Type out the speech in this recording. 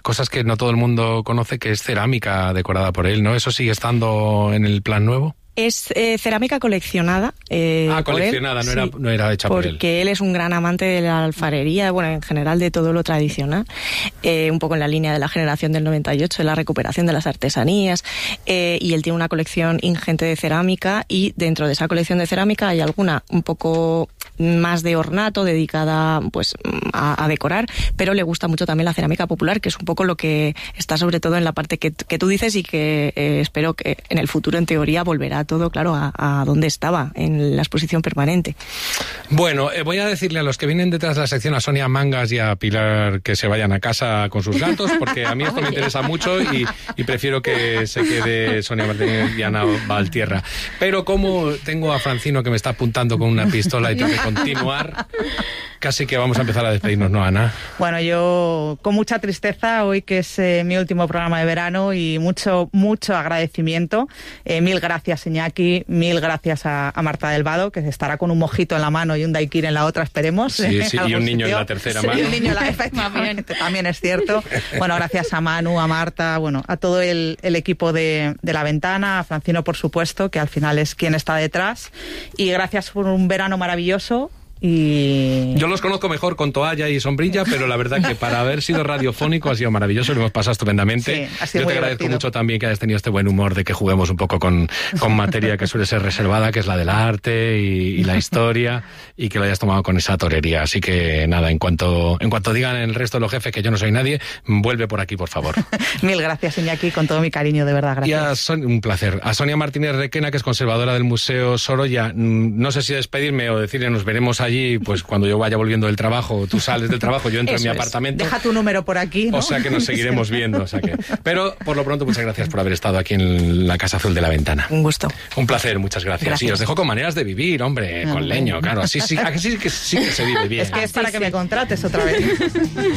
cosas que no todo el mundo conoce, que es cerámica decorada por él, ¿no? ¿Eso sigue estando en el plan nuevo? Es cerámica coleccionada. Coleccionada, por él, no era hecha por él. Porque él es un gran amante de la alfarería, bueno, en general de todo lo tradicional, un poco en la línea de la generación del 98, de la recuperación de las artesanías, y él tiene una colección ingente de cerámica, y dentro de esa colección de cerámica hay alguna un poco más de ornato, dedicada pues a decorar, pero le gusta mucho también la cerámica popular, que es un poco lo que está sobre todo en la parte que tú dices, y que espero que en el futuro, en teoría, volverá todo, claro, a donde estaba, en la exposición permanente. Bueno, voy a decirle a los que vienen detrás de la sección, a Sonia Mangas y a Pilar, que se vayan a casa con sus gatos, porque a mí esto me interesa mucho y prefiero que se quede Sonia Martínez y Ana Valtierra. Pero como tengo a Francino que me está apuntando con una pistola y tengo que continuar, casi que vamos a empezar a despedirnos, ¿no, Ana? Bueno, yo con mucha tristeza, hoy que es mi último programa de verano, y mucho agradecimiento. Mil gracias, Iñaki, mil gracias a Marta del Vado, que estará con un mojito en la mano y un daiquiri en la otra, esperemos. Sí, y un niño en la tercera mano. Sí, un niño en la, efectivamente, también es cierto. Bueno, gracias a Manu, a Marta, bueno, a todo el equipo de La Ventana, a Francino, por supuesto, que al final es quien está detrás. Y gracias por un verano maravilloso. Y yo los conozco mejor con toalla y sombrilla, pero la verdad que para haber sido radiofónico ha sido maravilloso, lo hemos pasado estupendamente. Sí, ha sido yo te agradezco divertido. Mucho también que hayas tenido este buen humor de que juguemos un poco con materia que suele ser reservada, que es la del arte y la historia, y que lo hayas tomado con esa torería. Así que nada, en cuanto digan el resto de los jefes que yo no soy nadie, vuelve por aquí, por favor. Mil gracias, Iñaki, con todo mi cariño, de verdad, gracias. Y un placer. A Sonia Martínez Requena, que es conservadora del Museo Sorolla, no sé si despedirme o decirle nos veremos allí, pues cuando yo vaya volviendo del trabajo, tú sales del trabajo, yo entro en mi apartamento. Deja tu número por aquí, ¿no? O sea que nos seguiremos viendo. O sea que... Pero por lo pronto, muchas gracias por haber estado aquí en la Casa Azul de La Ventana. Un gusto. Un placer, muchas gracias. Y os dejo con maneras de vivir, hombre, con leño, claro. Así sí que se vive bien. Es que es para que me contrates otra vez.